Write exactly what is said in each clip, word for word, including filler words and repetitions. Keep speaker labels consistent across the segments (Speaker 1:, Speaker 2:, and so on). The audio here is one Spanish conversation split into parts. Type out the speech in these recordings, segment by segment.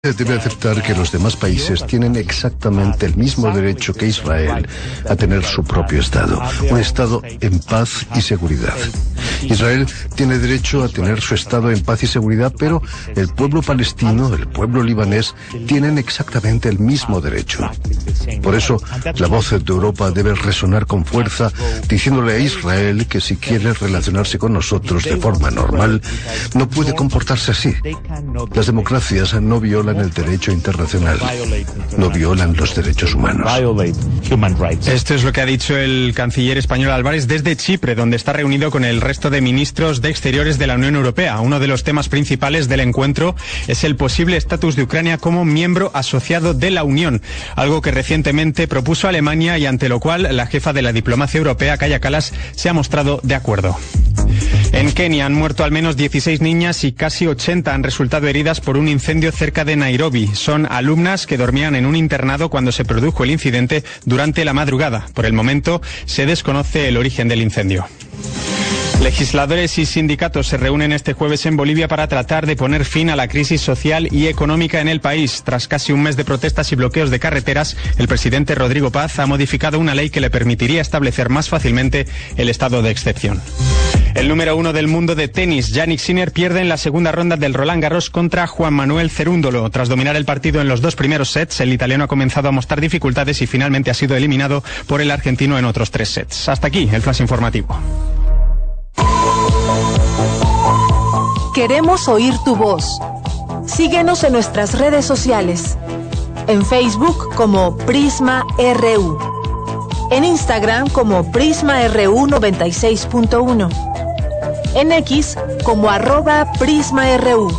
Speaker 1: Debe aceptar que los demás países tienen exactamente el mismo derecho que Israel a tener su propio Estado, un Estado en paz y seguridad. Israel tiene derecho a tener su Estado en paz y seguridad, pero el pueblo palestino, el pueblo libanés, tienen exactamente el mismo derecho. Por eso, la voz de Europa debe resonar con fuerza, diciéndole a Israel que si quiere relacionarse con nosotros de forma normal, no puede comportarse así. Las democracias no violan el derecho internacional, no violan los derechos humanos.
Speaker 2: Esto es lo que ha dicho el canciller español Álvarez desde Chipre, donde está reunido con el resto de ministros de Exteriores de la Unión Europea. Uno de los temas principales del encuentro es el posible estatus de Ucrania como miembro asociado de la Unión, algo que recientemente propuso Alemania y ante lo cual la jefa de la diplomacia europea, Kaja Kallas, se ha mostrado de acuerdo. En Kenia han muerto al menos dieciséis niñas y casi ochenta han resultado heridas por un incendio cerca de Nairobi. Son alumnas que dormían en un internado cuando se produjo el incidente durante la madrugada. Por el momento se desconoce el origen del incendio. Legisladores y sindicatos se reúnen este jueves en Bolivia para tratar de poner fin a la crisis social y económica en el país. Tras casi un mes de protestas y bloqueos de carreteras, el presidente Rodrigo Paz ha modificado una ley que le permitiría establecer más fácilmente el estado de excepción. El número uno del mundo de tenis, Jannik Sinner, pierde en la segunda ronda del Roland Garros contra Juan Manuel Cerúndolo. Tras dominar el partido en los dos primeros sets, el italiano ha comenzado a mostrar dificultades y finalmente ha sido eliminado por el argentino en otros tres sets. Hasta aquí el flash informativo.
Speaker 3: Queremos oír tu voz. Síguenos en nuestras redes sociales. En Facebook como Prisma R U. En Instagram como Prisma R U noventa y seis punto uno. En X como arroba Prisma R U.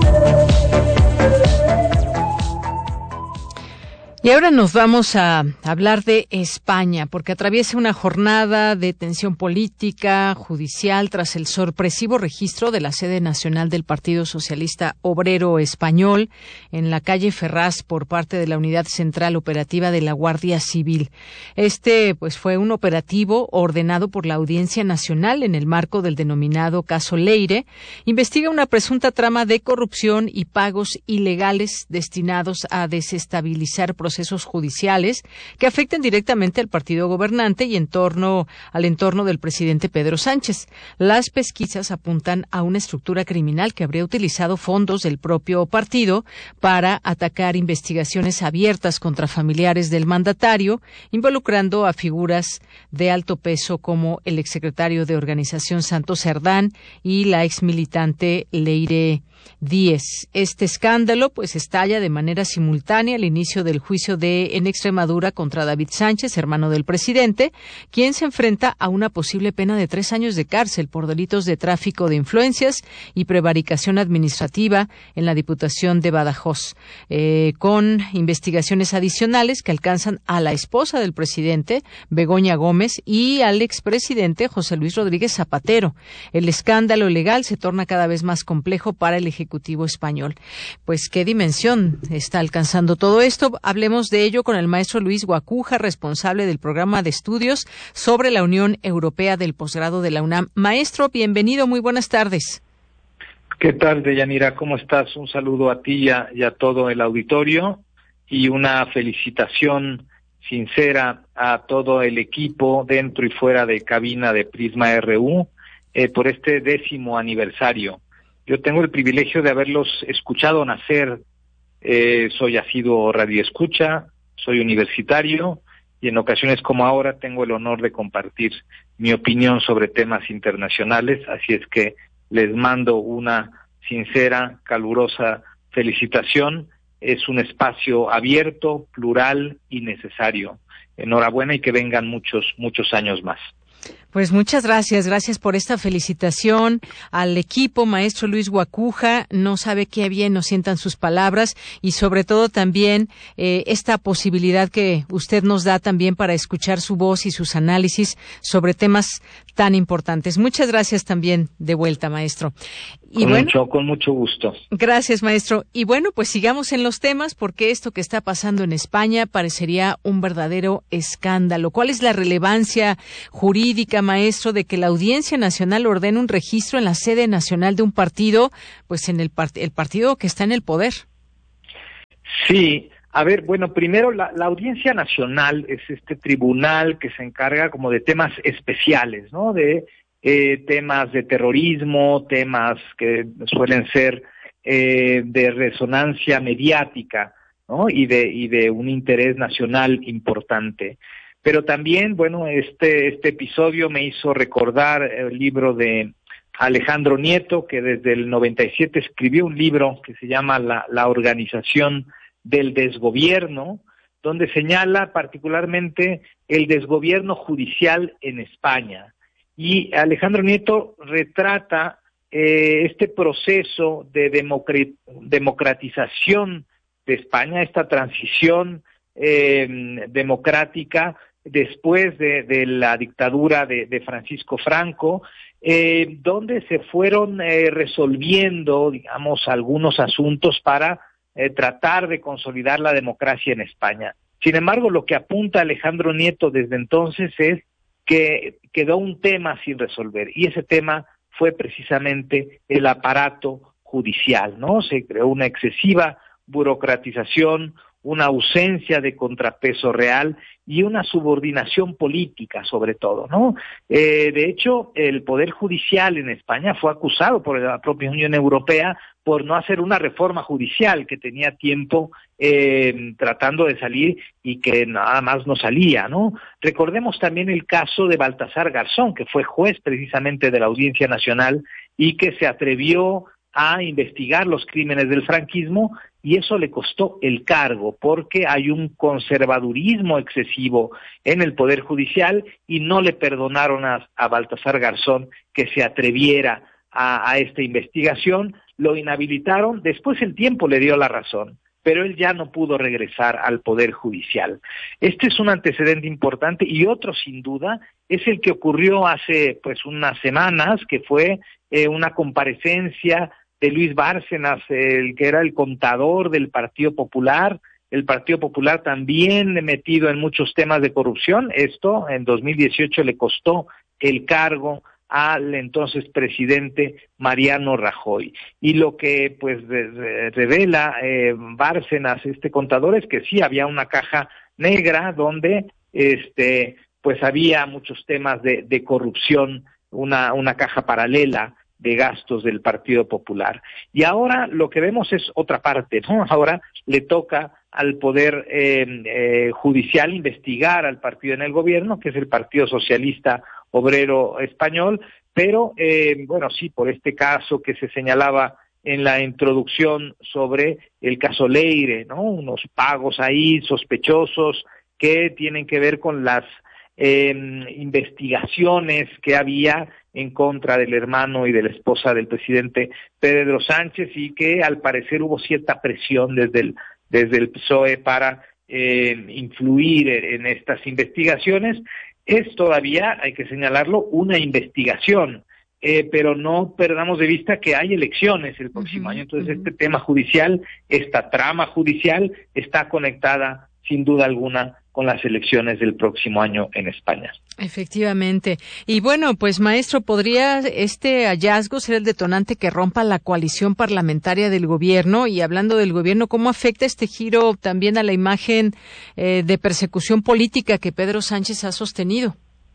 Speaker 4: Y ahora nos vamos a hablar de España, porque atraviesa una jornada de tensión política, judicial, tras el sorpresivo registro de la sede nacional del Partido Socialista Obrero Español en la calle Ferraz por parte de la Unidad Central Operativa de la Guardia Civil. Este, pues, fue un operativo ordenado por la Audiencia Nacional en el marco del denominado caso Leire. Investiga una presunta trama de corrupción y pagos ilegales destinados a desestabilizar procesos procesos judiciales que afecten directamente al partido gobernante y en torno al entorno del presidente Pedro Sánchez. Las pesquisas apuntan a una estructura criminal que habría utilizado fondos del propio partido para atacar investigaciones abiertas contra familiares del mandatario, involucrando a figuras de alto peso como el exsecretario de Organización Santos Cerdán y la exmilitante Leire Díez. Este escándalo pues estalla de manera simultánea al inicio del juicio de en Extremadura contra David Sánchez, hermano del presidente, quien se enfrenta a una posible pena de tres años de cárcel por delitos de tráfico de influencias y prevaricación administrativa en la Diputación de Badajoz, eh, con investigaciones adicionales que alcanzan a la esposa del presidente, Begoña Gómez, y al expresidente José Luis Rodríguez Zapatero. El escándalo legal se torna cada vez más complejo para el Ejecutivo español. Pues, ¿qué dimensión está alcanzando todo esto? Hablemos de ello con el maestro Luis Guacuja, responsable del programa de estudios sobre la Unión Europea del posgrado de la UNAM. Maestro, bienvenido, muy buenas tardes.
Speaker 5: ¿Qué tal, Deyanira? ¿Cómo estás? Un saludo a ti y a, y a todo el auditorio y una felicitación sincera a todo el equipo dentro y fuera de cabina de Prisma R U eh, por este décimo aniversario. Yo tengo el privilegio de haberlos escuchado nacer. Eh, soy asiduo radioescucha, soy universitario y en ocasiones como ahora tengo el honor de compartir mi opinión sobre temas internacionales, así es que les mando una sincera, calurosa felicitación. Es un espacio abierto, plural y necesario. Enhorabuena y que vengan muchos, muchos años más.
Speaker 4: Pues muchas gracias, gracias por esta felicitación al equipo, maestro Luis Guacuja. No sabe qué bien nos sientan sus palabras y sobre todo también eh, esta posibilidad que usted nos da también para escuchar su voz y sus análisis sobre temas tan importantes. Muchas gracias también de vuelta, maestro. Y
Speaker 5: con,
Speaker 4: bueno,
Speaker 5: mucho, con mucho gusto.
Speaker 4: Gracias, maestro. Y bueno, pues sigamos en los temas porque esto que está pasando en España parecería un verdadero escándalo. ¿Cuál es la relevancia jurídica, maestro, de que la Audiencia Nacional ordene un registro en la sede nacional de un partido, pues en el, part- el partido que está en el poder?
Speaker 5: Sí, a ver, bueno, primero la, la Audiencia Nacional es este tribunal que se encarga como de temas especiales, ¿no? De eh, temas de terrorismo, temas que suelen ser eh, de resonancia mediática, ¿no? Y de y de un interés nacional importante. Pero también, bueno, este este episodio me hizo recordar el libro de Alejandro Nieto, que desde el noventa y siete escribió un libro que se llama La, la Organización del Desgobierno, donde señala particularmente el desgobierno judicial en España. Y Alejandro Nieto retrata eh, este proceso de democr- democratización de España, esta transición eh, democrática después de, de la dictadura de, de Francisco Franco, eh, donde se fueron eh, resolviendo, digamos, algunos asuntos para eh, tratar de consolidar la democracia en España. Sin embargo, lo que apunta Alejandro Nieto desde entonces es que quedó un tema sin resolver, y ese tema fue precisamente el aparato judicial, ¿no? Se creó una excesiva burocratización, una ausencia de contrapeso real y una subordinación política, sobre todo, ¿no? Eh, de hecho, el Poder Judicial en España fue acusado por la propia Unión Europea por no hacer una reforma judicial que tenía tiempo eh, tratando de salir y que nada más no salía, ¿no? Recordemos también el caso de Baltasar Garzón, que fue juez precisamente de la Audiencia Nacional y que se atrevió a investigar los crímenes del franquismo, y eso le costó el cargo, porque hay un conservadurismo excesivo en el Poder Judicial y no le perdonaron a, a Baltasar Garzón que se atreviera a, a esta investigación, lo inhabilitaron, después el tiempo le dio la razón, pero él ya no pudo regresar al Poder Judicial. Este es un antecedente importante, y otro sin duda es el que ocurrió hace pues unas semanas, que fue eh, una comparecencia de Luis Bárcenas, el que era el contador del Partido Popular, el Partido Popular también metido en muchos temas de corrupción. Esto en dos mil dieciocho le costó el cargo al entonces presidente Mariano Rajoy. Y lo que pues de, de, revela eh, Bárcenas, este contador, es que sí había una caja negra donde este pues había muchos temas de, de corrupción, una, una caja paralela de gastos del Partido Popular. Y ahora lo que vemos es otra parte, ¿no? Ahora le toca al Poder eh, eh, Judicial investigar al partido en el gobierno, que es el Partido Socialista Obrero Español, pero, eh, bueno, sí, por este caso que se señalaba en la introducción sobre el caso Leire, ¿no? Unos pagos ahí sospechosos que tienen que ver con las eh, investigaciones que había en contra del hermano y de la esposa del presidente Pedro Sánchez, y que al parecer hubo cierta presión desde el, desde el P S O E para eh, influir en estas investigaciones. Es todavía, hay que señalarlo, una investigación, eh, pero no perdamos de vista que hay elecciones el próximo uh-huh, año. Entonces uh-huh. este tema judicial, esta trama judicial está conectada sin duda alguna con las elecciones del próximo año en España.
Speaker 4: Efectivamente. Y bueno, pues maestro, ¿podría este hallazgo ser el detonante que rompa la coalición parlamentaria del gobierno? Y hablando del gobierno, ¿cómo afecta este giro también a la imagen eh, de persecución política que Pedro Sánchez ha sostenido?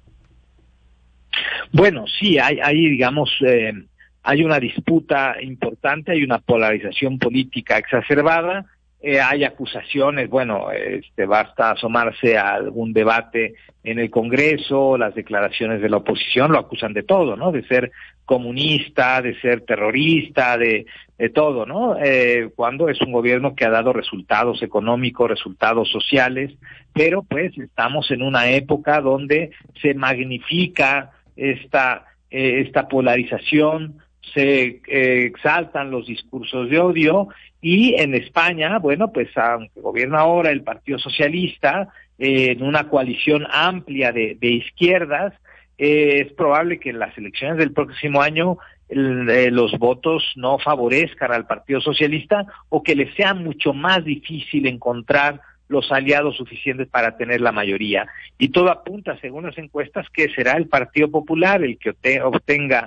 Speaker 5: Bueno, sí, hay, hay digamos, eh, hay una disputa importante, hay una polarización política exacerbada. Eh, hay acusaciones, bueno, este, basta asomarse a algún debate en el Congreso, las declaraciones de la oposición lo acusan de todo, ¿no? De ser comunista, de ser terrorista, de, de todo, ¿no? Eh, cuando es un gobierno que ha dado resultados económicos, resultados sociales, pero pues estamos en una época donde se magnifica esta, eh, esta polarización, se eh, exaltan los discursos de odio. Y en España, bueno, pues aunque gobierna ahora el Partido Socialista, eh, en una coalición amplia de, de izquierdas, eh, es probable que en las elecciones del próximo año el, eh, los votos no favorezcan al Partido Socialista, o que les sea mucho más difícil encontrar los aliados suficientes para tener la mayoría. Y todo apunta, según las encuestas, que será el Partido Popular el que obtenga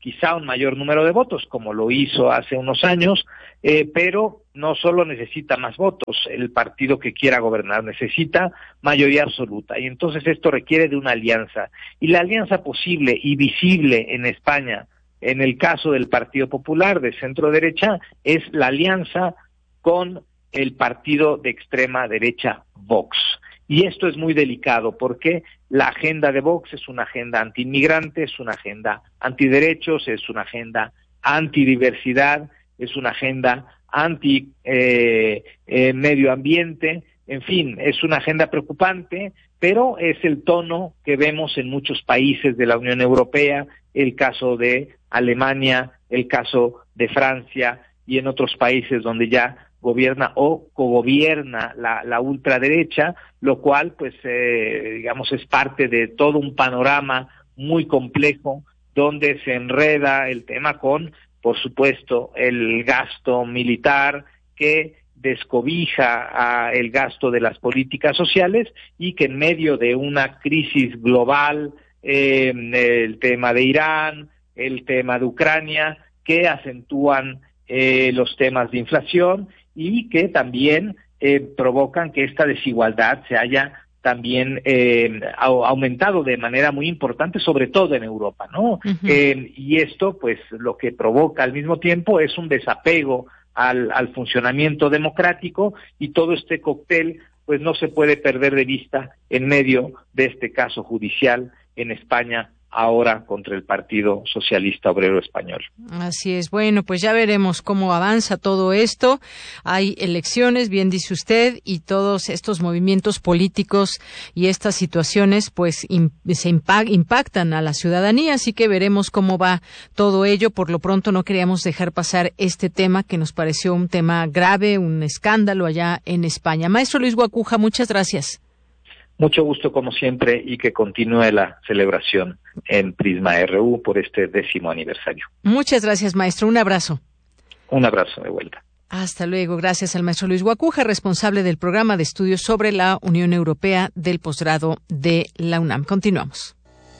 Speaker 5: quizá un mayor número de votos, como lo hizo hace unos años, eh, pero no solo necesita más votos, el partido que quiera gobernar necesita mayoría absoluta, y entonces esto requiere de una alianza, y la alianza posible y visible en España, en el caso del Partido Popular de centro derecha, es la alianza con el partido de extrema derecha Vox. Y esto es muy delicado porque la agenda de Vox es una agenda antiinmigrante, es una agenda antiderechos, es una agenda antidiversidad, es una agenda anti eh, eh, medio ambiente, en fin, es una agenda preocupante, pero es el tono que vemos en muchos países de la Unión Europea, el caso de Alemania, el caso de Francia y en otros países donde ya gobierna o cogobierna la, la ultraderecha, lo cual, pues, eh, digamos, es parte de todo un panorama muy complejo donde se enreda el tema con, por supuesto, el gasto militar que descobija a el gasto de las políticas sociales y que en medio de una crisis global, eh, el tema de Irán, el tema de Ucrania, que acentúan eh, los temas de inflación y que también eh, provocan que esta desigualdad se haya también eh, aumentado de manera muy importante, sobre todo en Europa, ¿no? Uh-huh. Eh, y esto, pues, lo que provoca al mismo tiempo es un desapego al, al funcionamiento democrático, y todo este cóctel, pues, no se puede perder de vista en medio de este caso judicial en España, ahora contra el Partido Socialista Obrero Español.
Speaker 4: Así es. Bueno, pues ya veremos cómo avanza todo esto. Hay elecciones, bien dice usted, y todos estos movimientos políticos y estas situaciones pues im- se impact- impactan a la ciudadanía, así que veremos cómo va todo ello. Por lo pronto no queríamos dejar pasar este tema que nos pareció un tema grave, un escándalo allá en España. Maestro Luis Guacuja, muchas gracias.
Speaker 5: Mucho gusto como siempre y que continúe la celebración en Prisma R U por este décimo aniversario.
Speaker 4: Muchas gracias, maestro. Un abrazo.
Speaker 5: Un abrazo de vuelta.
Speaker 4: Hasta luego. Gracias al maestro Luis Guacuja, responsable del programa de estudios sobre la Unión Europea del posgrado de la UNAM. Continuamos.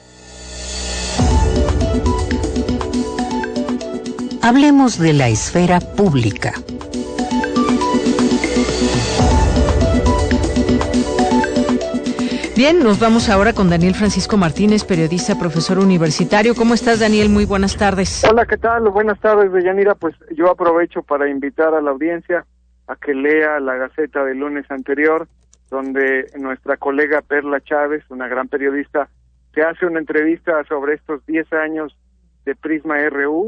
Speaker 6: Hablemos de la esfera pública.
Speaker 4: Bien, nos vamos ahora con Daniel Francisco Martínez, periodista, profesor universitario. ¿Cómo estás, Daniel? Muy buenas tardes.
Speaker 7: Hola, ¿qué tal? Buenas tardes, Deyanira. Pues yo aprovecho para invitar a la audiencia a que lea la Gaceta del lunes anterior, donde nuestra colega Perla Chávez, una gran periodista, te hace una entrevista sobre estos diez años de Prisma R U,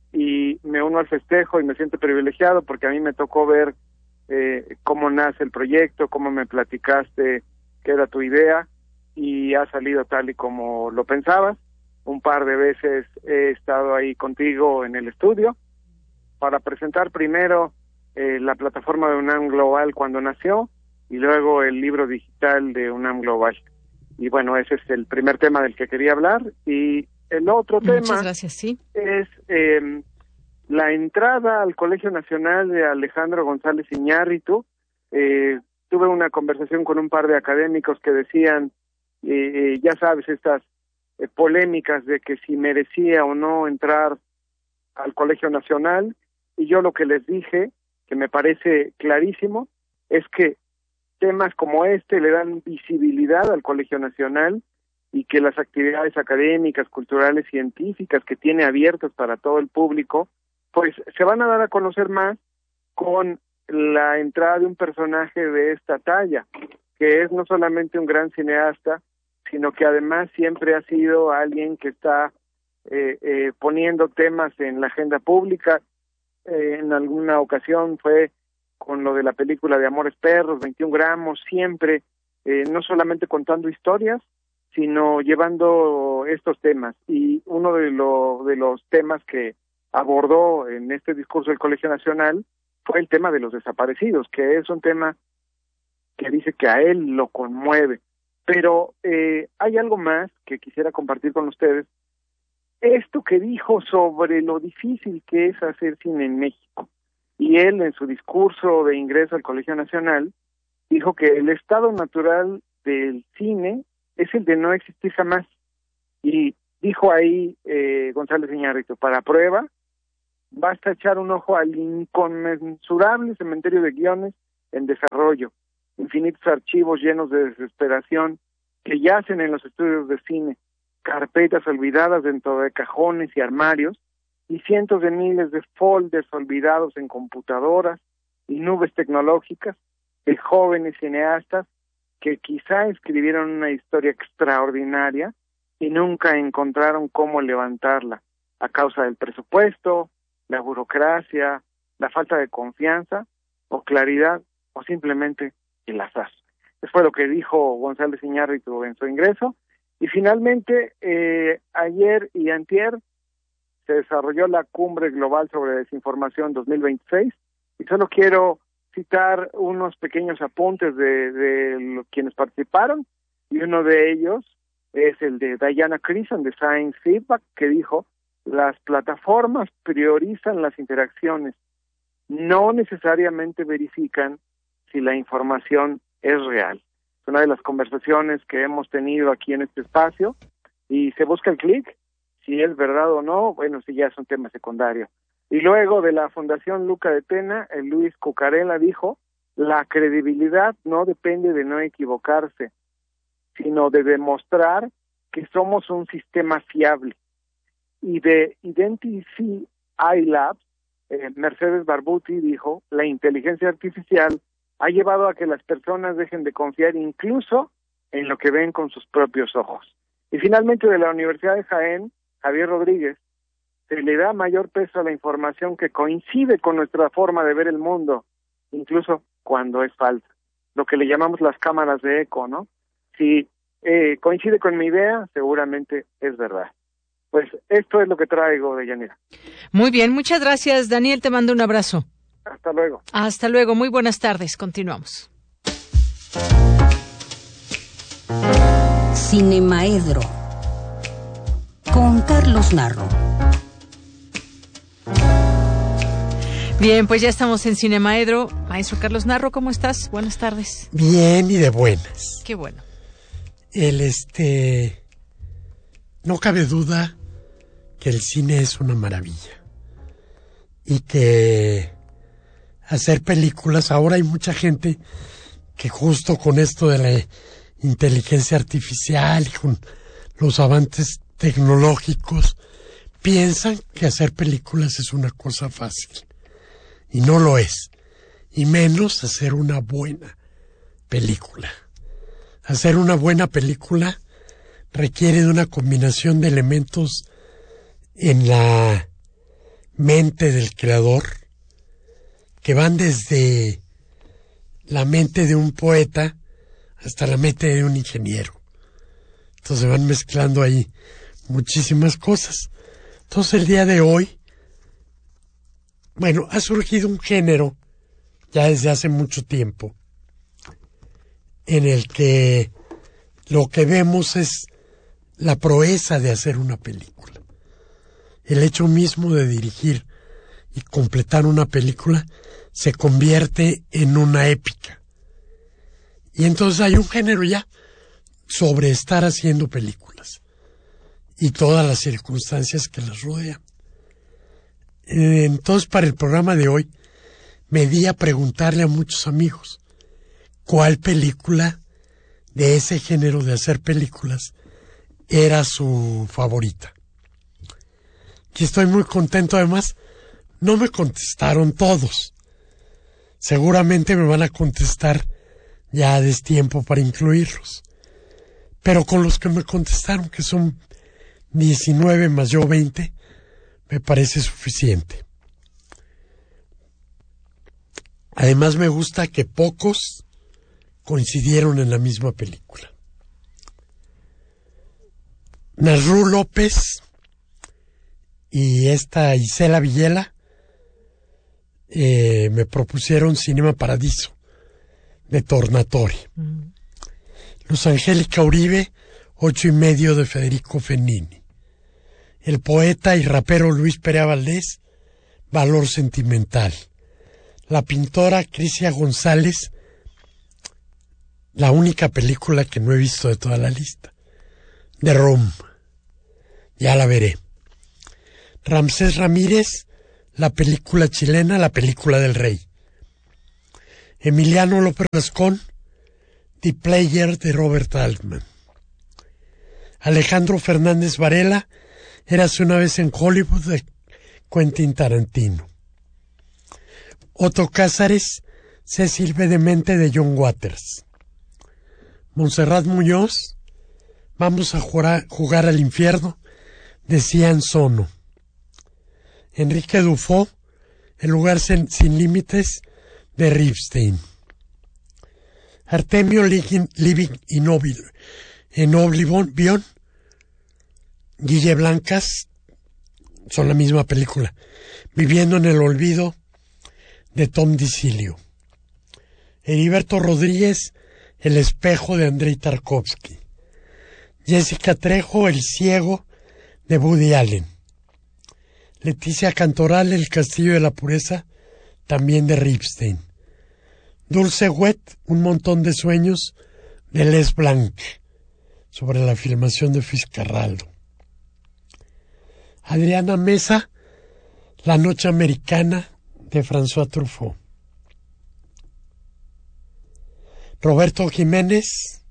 Speaker 7: y me uno al festejo y me siento privilegiado porque a mí me tocó ver eh, cómo nace el proyecto, cómo me platicaste que era tu idea, y ha salido tal y como lo pensabas. Un par de veces he estado ahí contigo en el estudio para presentar primero eh, la plataforma de UNAM Global cuando nació, y luego el libro digital de UNAM Global. Y bueno, ese es el primer tema del que quería hablar. Y el otro
Speaker 4: Muchas
Speaker 7: tema
Speaker 4: gracias, sí.
Speaker 7: es eh, la entrada al Colegio Nacional de Alejandro González Iñárritu. Eh, Tuve una conversación con un par de académicos que decían, eh, ya sabes, estas eh, polémicas de que si merecía o no entrar al Colegio Nacional, y yo lo que les dije, que me parece clarísimo, es que temas como este le dan visibilidad al Colegio Nacional, y que las actividades académicas, culturales, científicas que tiene abiertas para todo el público, pues se van a dar a conocer más con la entrada de un personaje de esta talla, que es no solamente un gran cineasta, sino que además siempre ha sido alguien que está eh, eh, poniendo temas en la agenda pública. Eh, en alguna ocasión fue con lo de la película de Amores Perros, veintiún gramos, siempre eh, no solamente contando historias, sino llevando estos temas. Y uno de, lo, de los temas que abordó en este discurso del Colegio Nacional fue el tema de los desaparecidos, que es un tema que dice que a él lo conmueve. Pero eh, hay algo más que quisiera compartir con ustedes. Esto que dijo sobre lo difícil que es hacer cine en México. Y él, en su discurso de ingreso al Colegio Nacional, dijo que el estado natural del cine es el de no existir jamás. Y Dijo ahí eh, González Iñárritu, para prueba, basta echar un ojo al inconmensurable cementerio de guiones en desarrollo, infinitos archivos llenos de desesperación que yacen en los estudios de cine, carpetas olvidadas dentro de cajones y armarios, y cientos de miles de folders olvidados en computadoras y nubes tecnológicas de jóvenes cineastas que quizá escribieron una historia extraordinaria y nunca encontraron cómo levantarla a causa del presupuesto, la burocracia, la falta de confianza o claridad o simplemente el azar. Eso fue lo que dijo González Iñárritu en su ingreso. Y finalmente, eh, ayer y antier se desarrolló la Cumbre Global sobre Desinformación dos mil veintiséis y solo quiero citar unos pequeños apuntes de, de los, quienes participaron, y uno de ellos es el de Diana Crison de Science Feedback, que dijo: las plataformas priorizan las interacciones, no necesariamente verifican si la información es real. Es una de las conversaciones que hemos tenido aquí en este espacio, y se busca el clic, si es verdad o no, bueno, si ya es un tema secundario. Y luego de la Fundación Luca de Tena, el Luis Cucarella dijo: la credibilidad no depende de no equivocarse, sino de demostrar que somos un sistema fiable. Y de Identity Labs, eh, Mercedes Barbuti dijo: la inteligencia artificial ha llevado a que las personas dejen de confiar incluso en lo que ven con sus propios ojos. Y finalmente, de la Universidad de Jaén, Javier Rodríguez, se le da mayor peso a la información que coincide con nuestra forma de ver el mundo, incluso cuando es falsa. Lo que le llamamos las cámaras de eco, ¿no? Si eh, coincide con mi idea, seguramente es verdad. Pues esto es lo que traigo, Deyanira.
Speaker 4: Muy bien, muchas gracias, Daniel. Te mando un abrazo.
Speaker 7: Hasta luego.
Speaker 4: Hasta luego. Muy buenas tardes. Continuamos.
Speaker 6: Cinemaedro con Carlos Narro.
Speaker 4: Bien, pues ya estamos en Cinemaedro. Maestro Carlos Narro, ¿cómo estás? Buenas tardes.
Speaker 8: Bien y de buenas.
Speaker 4: Qué bueno.
Speaker 8: El este no cabe duda que el cine es una maravilla y que hacer películas, ahora hay mucha gente que justo con esto de la inteligencia artificial y con los avances tecnológicos piensan que hacer películas es una cosa fácil, y no lo es, y menos hacer una buena película. Hacer una buena película requiere de una combinación de elementos en la mente del creador que van desde la mente de un poeta hasta la mente de un ingeniero. Entonces van mezclando ahí muchísimas cosas. Entonces el día de hoy, bueno, ha surgido un género ya desde hace mucho tiempo en el que lo que vemos es la proeza de hacer una película. El hecho mismo de dirigir y completar una película se convierte en una épica. Y entonces hay un género ya sobre estar haciendo películas y todas las circunstancias que las rodean. Entonces, para el programa de hoy, me di a preguntarle a muchos amigos cuál película de ese género de hacer películas era su favorita. Y estoy muy contento, además, no me contestaron todos. Seguramente me van a contestar ya a destiempo para incluirlos. Pero con los que me contestaron, que son diecinueve más yo veinte, me parece suficiente. Además me gusta que pocos coincidieron en la misma película. Nasrú López y esta Isela Villela eh, me propusieron Cinema Paradiso de Tornatore. Mm. Luz Angélica Uribe, Ocho y medio de Federico Fellini. El poeta y rapero Luis Perea Valdés, Valor sentimental. La pintora Crisia González, la única película que no he visto de toda la lista, The Room. Ya la veré. Ramsés Ramírez, la película chilena, La película del rey. Emiliano López Rascón, The Player de Robert Altman. Alejandro Fernández Varela, Érase una vez en Hollywood de Quentin Tarantino. Otto Cázares, Cecil B. Demente de John Waters. Montserrat Muñoz, Vamos a jugar, jugar al infierno de Cian Sono. Enrique Dufo, El lugar sin, sin límites de Ripstein. Artemio Living in Oblivion, Guille Blancas, son la misma película. Viviendo en el olvido de Tom DiCilio. Heriberto Rodríguez, El espejo de Andrei Tarkovsky. Jessica Trejo, El ciego de Woody Allen. Leticia Cantoral, El castillo de la pureza, también de Ripstein. Dulce Wet, Un montón de sueños, de Les Blanc, sobre la filmación de Fitzcarraldo. Adriana Mesa, La noche americana, de François Truffaut. Roberto Jiménez,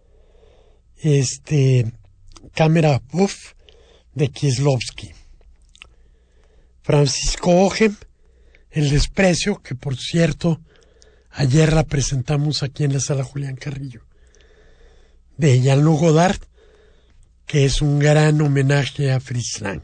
Speaker 8: este, Cámara Buff, de Kieslowski. Francisco Ogem, El desprecio, que por cierto ayer la presentamos aquí en la Sala Julián Carrillo, de Jean-Luc Godard, que es un gran homenaje a Fritz Lang.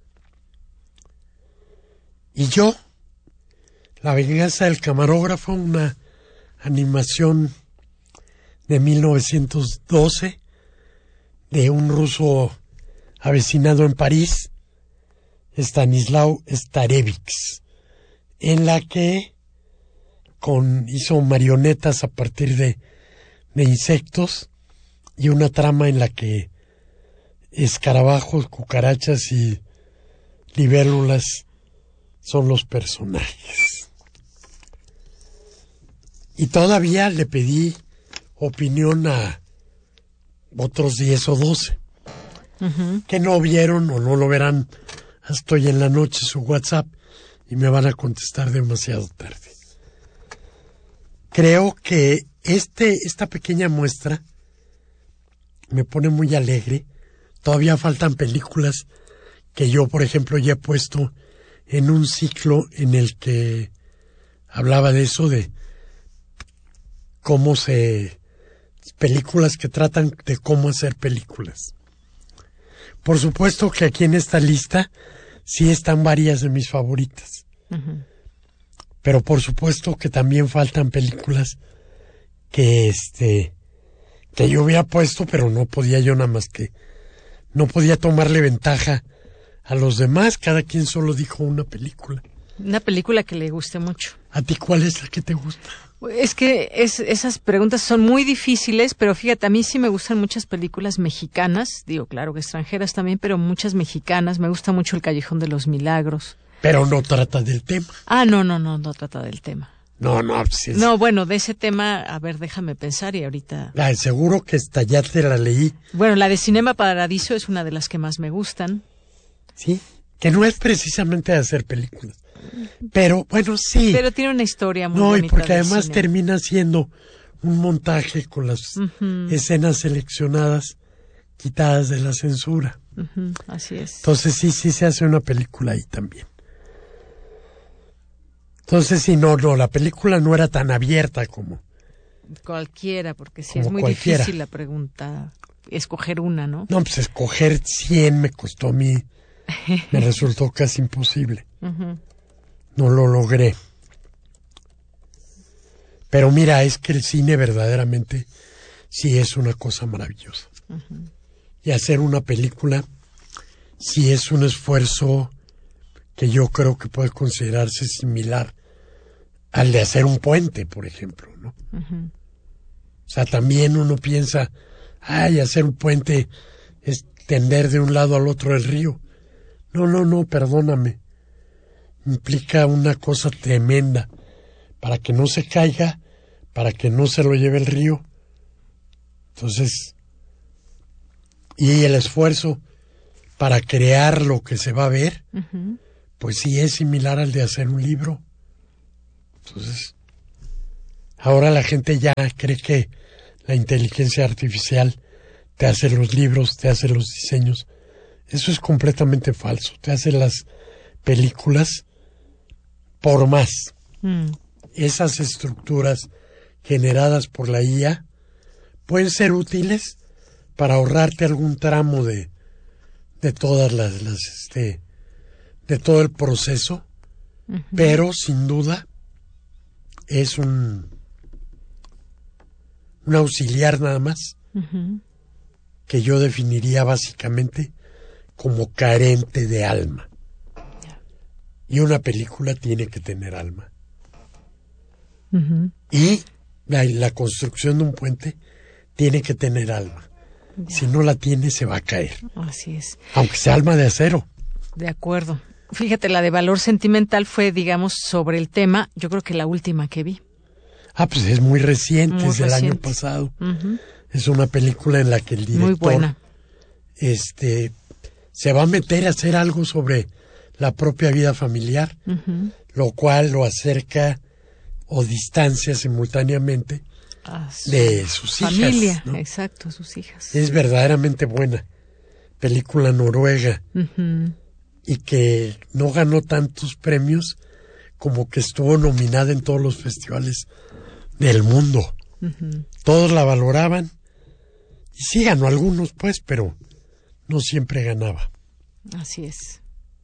Speaker 8: Y yo, La venganza del camarógrafo, una animación de mil novecientos doce de un ruso avecinado en París, Stanislav Starevich, en la que con, hizo marionetas a partir de, de insectos y una trama en la que escarabajos, cucarachas y libélulas son los personajes. Y todavía le pedí opinión a otros diez o doce uh-huh. que no vieron o no lo verán hasta hoy en la noche su WhatsApp y me van a contestar demasiado tarde. Creo que este, esta pequeña muestra me pone muy alegre. Todavía faltan películas que yo, por ejemplo, ya he puesto en un ciclo en el que hablaba de eso, de cómo se... películas que tratan de cómo hacer películas. Por supuesto que aquí en esta lista sí están varias de mis favoritas. Uh-huh. Pero por supuesto que también faltan películas que este que yo había puesto, pero no podía yo nada más que no podía tomarle ventaja a los demás. Cada quien solo dijo una película.
Speaker 4: Una película que le guste mucho.
Speaker 8: ¿A ti cuál es la que te gusta?
Speaker 4: Es que es, esas preguntas son muy difíciles, pero fíjate, a mí sí me gustan muchas películas mexicanas, digo, claro que extranjeras también, pero muchas mexicanas. Me gusta mucho El Callejón de los Milagros.
Speaker 8: Pero no trata del tema.
Speaker 4: Ah, no, no, no, no trata del tema.
Speaker 8: No, no. Pues es...
Speaker 4: No, bueno, de ese tema, a ver, déjame pensar y ahorita...
Speaker 8: Ah, seguro que esta ya te la leí.
Speaker 4: Bueno, la de Cinema Paradiso es una de las que más me gustan.
Speaker 8: Sí, que no es precisamente de hacer películas. Pero, bueno, sí.
Speaker 4: Pero tiene una historia muy
Speaker 8: no,
Speaker 4: bonita. No, y
Speaker 8: porque además cine. Termina siendo un montaje con las uh-huh. escenas seleccionadas, quitadas de la censura.
Speaker 4: Uh-huh. Así es.
Speaker 8: Entonces sí, sí se hace una película ahí también. Entonces sí, no, no, la película no era tan abierta como...
Speaker 4: Cualquiera, porque sí es muy cualquiera. Difícil la pregunta, escoger una, ¿no?
Speaker 8: No, pues escoger cien me costó a mí, me resultó casi imposible. Uh-huh. No lo logré. Pero mira, es que el cine verdaderamente sí es una cosa maravillosa. Uh-huh. Y hacer una película sí es un esfuerzo que yo creo que puede considerarse similar al de hacer un puente, por ejemplo, ¿no? Uh-huh. O sea, también uno piensa, ay, hacer un puente es tender de un lado al otro del río. No, no, no, perdóname. Implica una cosa tremenda para que no se caiga, para que no se lo lleve el río. Entonces, y el esfuerzo para crear lo que se va a ver,
Speaker 4: Uh-huh.
Speaker 8: pues sí es similar al de hacer un libro. Entonces, ahora la gente ya cree que la inteligencia artificial te hace los libros, te hace los diseños. Eso es completamente falso. Te hace las películas por más.
Speaker 4: Mm.
Speaker 8: Esas estructuras generadas por la I A pueden ser útiles para ahorrarte algún tramo de, de todas las, las este, de todo el proceso,
Speaker 4: Uh-huh.
Speaker 8: pero sin duda es un un auxiliar nada más,
Speaker 4: Uh-huh.
Speaker 8: que yo definiría básicamente como carente de alma. Y una película tiene que tener alma.
Speaker 4: Uh-huh.
Speaker 8: Y la, la construcción de un puente tiene que tener alma.
Speaker 4: Ya.
Speaker 8: Si no la tiene, se va a caer.
Speaker 4: Así es.
Speaker 8: Aunque sea alma de acero.
Speaker 4: De acuerdo. Fíjate, la de valor sentimental fue, digamos, sobre el tema, yo creo que la última que vi.
Speaker 8: Ah, pues es muy reciente,
Speaker 4: Muy
Speaker 8: es del año
Speaker 4: reciente.
Speaker 8: pasado.
Speaker 4: Uh-huh.
Speaker 8: Es una película en la que el director
Speaker 4: Muy buena.
Speaker 8: este se va a meter a hacer algo sobre la propia vida familiar,
Speaker 4: Uh-huh.
Speaker 8: lo cual lo acerca o distancia simultáneamente
Speaker 4: A su
Speaker 8: de sus hijas.
Speaker 4: familia,
Speaker 8: ¿no?
Speaker 4: exacto, sus hijas.
Speaker 8: Es verdaderamente buena. Película noruega
Speaker 4: Uh-huh.
Speaker 8: y que no ganó tantos premios como que estuvo nominada en todos los festivales del mundo.
Speaker 4: Uh-huh.
Speaker 8: Todos la valoraban y sí ganó algunos, pues, pero no siempre ganaba.
Speaker 4: Así es.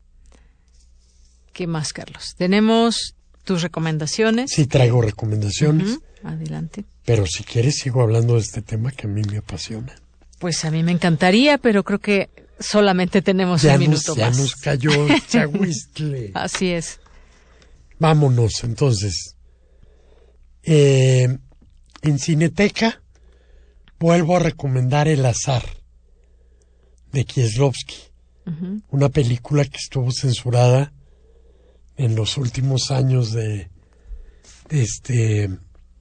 Speaker 4: ¿Qué más, Carlos? Tenemos tus recomendaciones.
Speaker 8: Sí traigo recomendaciones,
Speaker 4: Uh-huh. Adelante.
Speaker 8: pero si quieres sigo hablando de este tema que a mí me apasiona.
Speaker 4: Pues a mí me encantaría, pero creo que solamente tenemos
Speaker 8: Ya
Speaker 4: un
Speaker 8: nos,
Speaker 4: minuto
Speaker 8: ya
Speaker 4: más.
Speaker 8: nos cayó Chahuistle.
Speaker 4: Así es.
Speaker 8: Vámonos, entonces. Eh, en Cineteca vuelvo a recomendar El azar, de Kieslowski.
Speaker 4: Uh-huh.
Speaker 8: Una película que estuvo censurada en los últimos años de, de este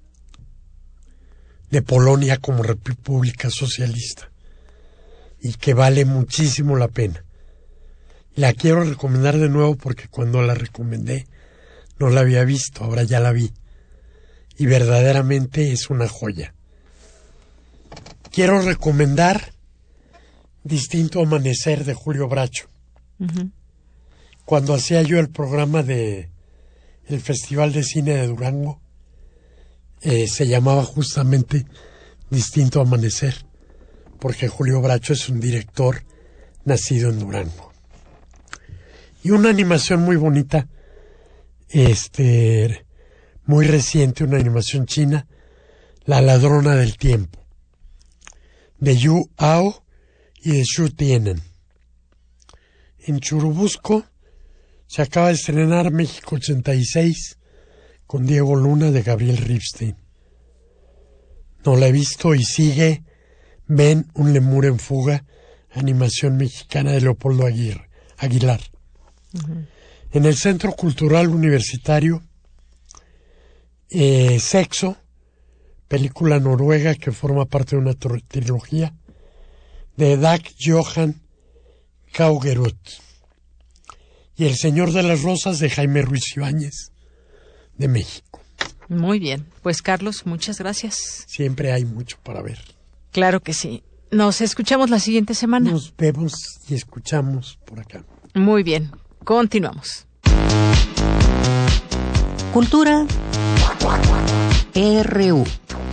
Speaker 8: de Polonia como república socialista y que vale muchísimo la pena. La quiero recomendar de nuevo porque cuando la recomendé no la había visto, ahora ya la vi y verdaderamente es una joya. Quiero recomendar Distinto Amanecer de Julio Bracho.
Speaker 4: Uh-huh.
Speaker 8: Cuando hacía yo el programa de el Festival de Cine de Durango, eh, se llamaba justamente Distinto Amanecer, porque Julio Bracho es un director nacido en Durango. Y una animación muy bonita, este, muy reciente, una animación china, La Ladrona del Tiempo, de Yu Ao y de Xu Tienen. En Churubusco se acaba de estrenar México ochenta y seis con Diego Luna de Gabriel Ripstein. No la he visto y sigue Ven un lemur en fuga, animación mexicana de Leopoldo Aguirre, Aguilar. Uh-huh. En el Centro Cultural Universitario, eh, Sexo, película noruega que forma parte de una trilogía de Dag Johan Kaugerud. Y El Señor de las Rosas de Jaime Ruiz Ibáñez, de México.
Speaker 4: Muy bien. Pues, Carlos, muchas gracias.
Speaker 8: Siempre hay mucho para ver.
Speaker 4: Claro que sí. Nos escuchamos la siguiente semana.
Speaker 8: Nos vemos y escuchamos por acá.
Speaker 4: Muy bien. Continuamos.
Speaker 6: Cultura R U.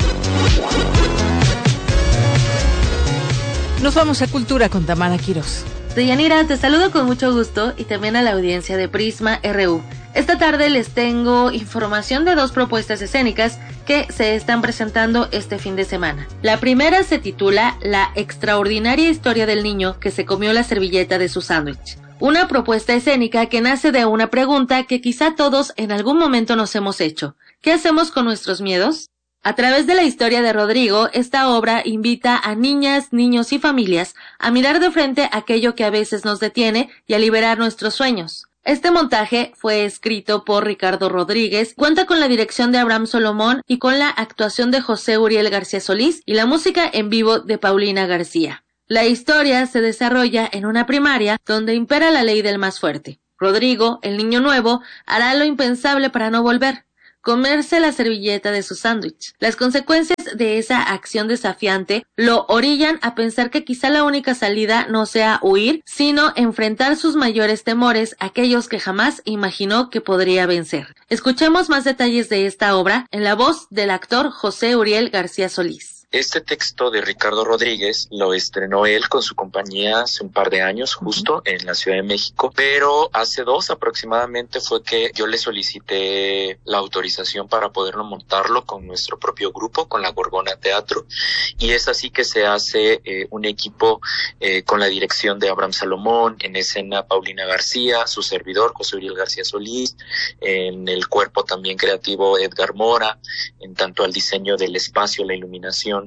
Speaker 4: Nos vamos a Cultura con Tamara Quirós.
Speaker 9: Deyanira, te saludo con mucho gusto y también a la audiencia de Prisma R U. Esta tarde les tengo información de dos propuestas escénicas que se están presentando este fin de semana. La primera se titula La extraordinaria historia del niño que se comió la servilleta de su sándwich. Una propuesta escénica que nace de una pregunta que quizá todos en algún momento nos hemos hecho. ¿Qué hacemos con nuestros miedos? A través de la historia de Rodrigo, esta obra invita a niñas, niños y familias a mirar de frente aquello que a veces nos detiene y a liberar nuestros sueños. Este montaje fue escrito por Ricardo Rodríguez, cuenta con la dirección de Abraham Solomón y con la actuación de José Uriel García Solís y la música en vivo de Paulina García. La historia se desarrolla en una primaria donde impera la ley del más fuerte. Rodrigo, el niño nuevo, hará lo impensable para no volver: comerse la servilleta de su sándwich. Las consecuencias de esa acción desafiante lo orillan a pensar que quizá la única salida no sea huir, sino enfrentar sus mayores temores, aquellos que jamás imaginó que podría vencer. Escuchemos más detalles de esta obra en la voz del actor José Uriel García Solís.
Speaker 10: Este texto de Ricardo Rodríguez lo estrenó él con su compañía hace un par de años, justo en la Ciudad de México, pero hace dos aproximadamente fue que yo le solicité la autorización para poderlo montarlo con nuestro propio grupo, con la Gorgona Teatro, y es así que se hace eh, un equipo eh, con la dirección de Abraham Salomón, en escena Paulina García, su servidor José Uriel García Solís, en el cuerpo también creativo Edgar Mora, en tanto al diseño del espacio, la iluminación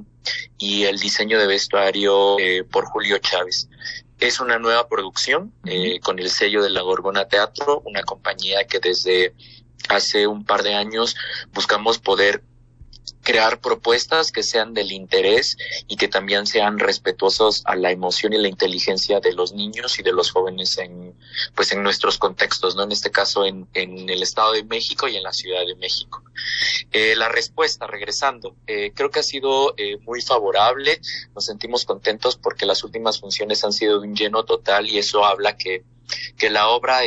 Speaker 10: y el diseño de vestuario eh, por Julio Chávez. Es una nueva producción eh, con el sello de la Gorgona Teatro, una compañía que desde hace un par de años buscamos poder crear propuestas que sean del interés y que también sean respetuosos a la emoción y la inteligencia de los niños y de los jóvenes en, pues en nuestros contextos, ¿no? En este caso en, en el Estado de México y en la Ciudad de México. Eh, la respuesta, regresando, eh, creo que ha sido eh, muy favorable. Nos sentimos contentos porque las últimas funciones han sido de un lleno total y eso habla que que la obra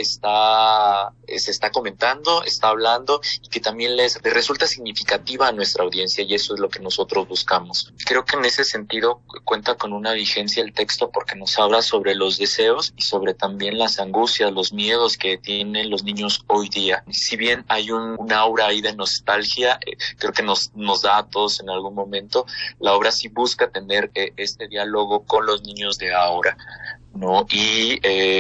Speaker 10: está se está comentando, está hablando y que también les, les resulta significativa a nuestra audiencia, y eso es lo que nosotros buscamos. Creo que en ese sentido cuenta con una vigencia el texto porque nos habla sobre los deseos y sobre también las angustias, los miedos que tienen los niños hoy día. Si bien hay un, un aura ahí de nostalgia, eh, creo que nos, nos da a todos en algún momento, la obra sí busca tener eh, este diálogo con los niños de ahora, ¿no? Y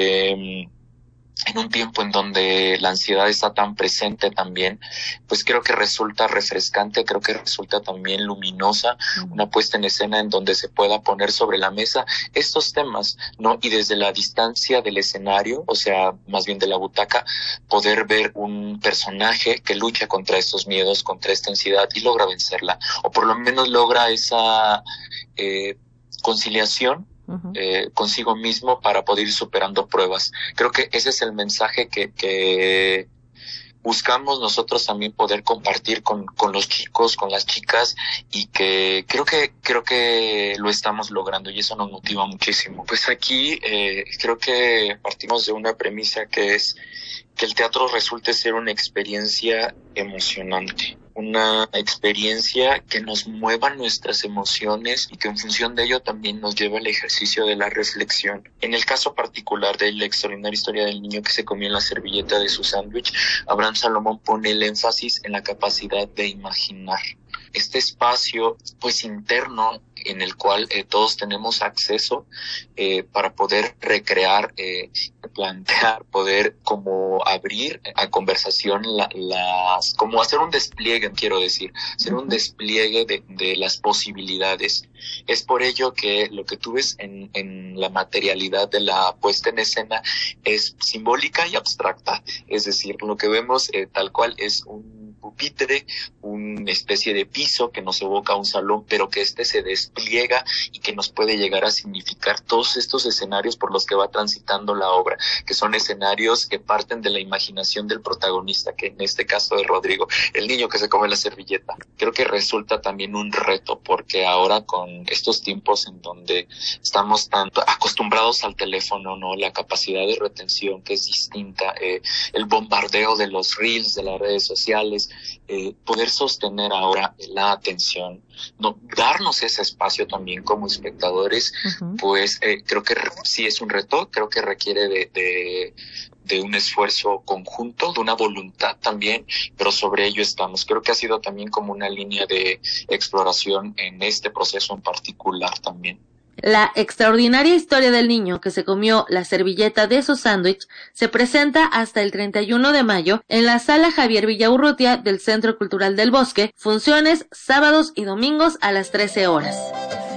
Speaker 10: eh, en un tiempo en donde la ansiedad está tan presente también, pues creo que resulta refrescante, creo que resulta también luminosa, una puesta en escena en donde se pueda poner sobre la mesa estos temas, ¿no? Y desde la distancia del escenario, o sea, más bien de la butaca, poder ver un personaje que lucha contra estos miedos, contra esta ansiedad y logra vencerla, o por lo menos logra esa eh, conciliación Uh-huh. Eh, consigo mismo para poder ir superando pruebas. Creo que ese es el mensaje que, que buscamos nosotros también poder compartir con, con los chicos, con las chicas, y que creo que creo que lo estamos logrando y eso nos motiva muchísimo. Pues aquí eh, creo que partimos de una premisa que es que el teatro resulte ser una experiencia emocionante, una experiencia que nos mueva nuestras emociones y que en función de ello también nos lleva al ejercicio de la reflexión. En el caso particular de la extraordinaria historia del niño que se comió en la servilleta de su sándwich, Abraham Salomón pone el énfasis en la capacidad de imaginar. Este espacio, pues, interno en el cual eh, todos tenemos acceso eh, para poder recrear, eh, plantear, poder como abrir a conversación la, las, como hacer un despliegue, quiero decir, hacer un despliegue de, de las posibilidades. Es por ello que lo que tú ves en, en la materialidad de la puesta en escena es simbólica y abstracta, es decir, lo que vemos eh, tal cual es un pupitre, una especie de piso que nos evoca a un salón, pero que este se despliega y que nos puede llegar a significar todos estos escenarios por los que va transitando la obra, que son escenarios que parten de la imaginación del protagonista, que en este caso es Rodrigo, el niño que se come la servilleta. Creo que resulta también un reto, porque ahora con estos tiempos en donde estamos tan acostumbrados al teléfono, ¿no? La capacidad de retención que es distinta, eh, el bombardeo de los reels, de las redes sociales, Eh, poder sostener ahora la atención, no darnos ese espacio también como espectadores, uh-huh. pues eh, creo que sí es un reto, creo que requiere de, de, de un esfuerzo conjunto, de una voluntad también, pero sobre ello estamos. Creo que ha sido también como una línea de exploración en este proceso en particular también.
Speaker 9: La extraordinaria historia del niño que se comió la servilleta de su sándwich se presenta hasta el treinta y uno de mayo en la Sala Javier Villaurrutia del Centro Cultural del Bosque, funciones sábados y domingos a las trece horas.